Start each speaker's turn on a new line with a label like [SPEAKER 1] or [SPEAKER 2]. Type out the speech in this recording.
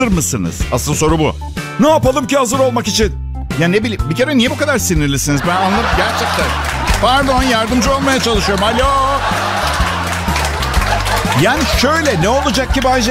[SPEAKER 1] mısınız? Asıl soru bu. Ne yapalım ki hazır olmak için? Ya ne bileyim, bir kere niye bu kadar sinirlisiniz? Ben anladım gerçekten. Pardon, yardımcı olmaya çalışıyorum. Alo. Yani şöyle, ne olacak ki Bay J?